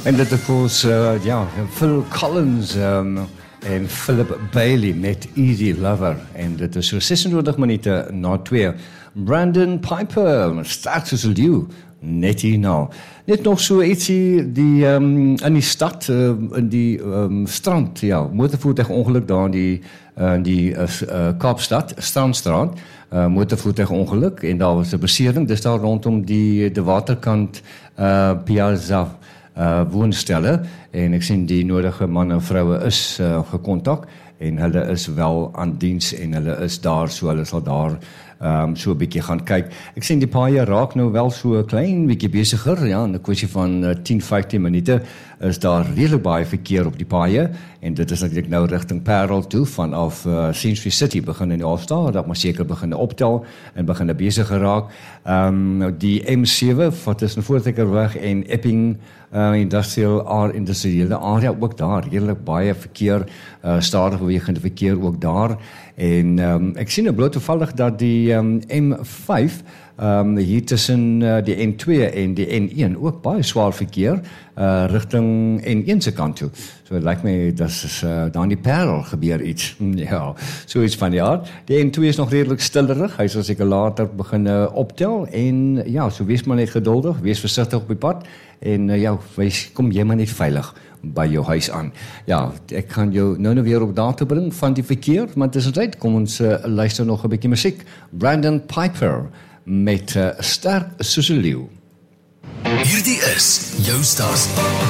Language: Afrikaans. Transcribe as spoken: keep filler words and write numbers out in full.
En dit is ons, uh, ja, Phil Collins um, en Philip Bailey met Easy Lover. En dit is so sesentwintig minute na twee. Brandon Piper, sterk soos 'n leeu, net hier nou. Net nog so ietsie die um, in die stad, uh, in die um, strand, ja, motorvoertuigongeluk daar in die, uh, in die uh, uh, Kaapstad, Strandstraat. Uh, motorvoertuigongeluk en daar was 'n besering, dis daar rondom die de waterkant uh, Piazza uh, woonstelle en ek sien die nodige manne en vroue is uh, gekontak en hulle is wel aan diens en hulle is daar, so hulle sal daar um, so 'n bietjie gaan kyk. Ek sien die paaie raak nou wel so 'n klein bietjie besigger, ja, in 'n kwessie van uh, tien, vyftien minute is daar redelik baie verkeer op die paaie en dit is natuurlik nou rigting Parel toe vanaf uh, Century City begin in die Hoofstad, dat maar seker begin optel en begin besig geraak. Ehm um, die M sewe wat tussen Voortrekkerweg en Epping uh, industrial area industriële area ook daar redelik baie verkeer, uh, stadig bewegende verkeer ook daar en um, ek sien nou bloot toevallig dat die um, M vyf Um, hier tussen uh, die N twee en die N een ook baie swaar verkeer uh, rigting N een se kant toe. So het lyk my dat is uh, daar in die Parel gebeur iets. Ja, so iets van die aard. Die N twee is nog redelik stillerig. Hy sal seker later begin uh, optel en ja, so wees maar net geduldig, wees versigtig op die pad en uh, ja, wees, kom jy maar net veilig by jou huis aan. Ja, ek kan jou nou nou weer op data bring van die verkeer, maar tussentyd kom ons uh, luister nog 'n bietjie musiek. Brandon Piper met uh, sterk soos 'n leeu. Hierdie is jou stasie.